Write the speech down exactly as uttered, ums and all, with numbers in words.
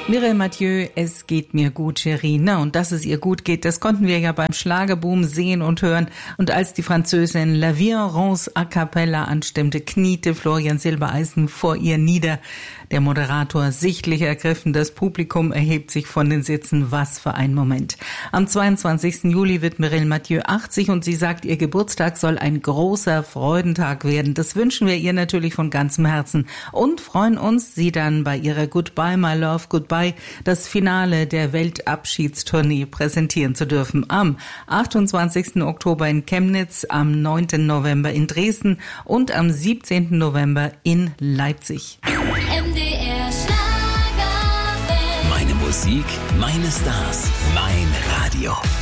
Mireille Mathieu, es geht mir gut, Chérie. Na, und dass es ihr gut geht, das konnten wir ja beim Schlagerboom sehen und hören. Und als die Französin La Vie en Rose a cappella anstimmte, kniete Florian Silbereisen vor ihr nieder. Der Moderator sichtlich ergriffen, das Publikum erhebt sich von den Sitzen. Was für ein Moment. Am zweiundzwanzigsten Juli wird Mireille Mathieu achtzig und sie sagt, ihr Geburtstag soll ein großer Freudentag werden. Das wünschen wir ihr natürlich von ganzem Herzen und freuen uns, sie dann bei ihrer Goodbye My Love Goodbye das Finale der Weltabschiedstournee präsentieren zu dürfen. Am achtundzwanzigsten Oktober in Chemnitz, am neunten November in Dresden und am siebzehnten November in Leipzig. M D R Schlagerwelt. Meine Musik, meine Stars, mein Radio.